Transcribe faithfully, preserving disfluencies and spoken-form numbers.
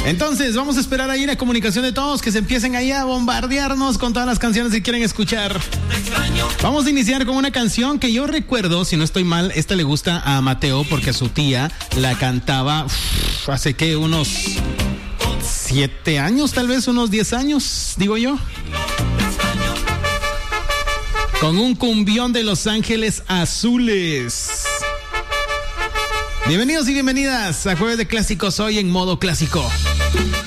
Entonces, vamos a esperar ahí la comunicación de todos, que se empiecen ahí a bombardearnos con todas las canciones que quieren escuchar. Vamos a iniciar con una canción que yo recuerdo, si no estoy mal, esta le gusta a Mateo porque su tía la cantaba uff, hace que unos siete años, tal vez unos diez años, digo yo. Con un cumbión de Los Ángeles Azules. Bienvenidos y bienvenidas a Jueves de Clásicos, hoy en modo clásico.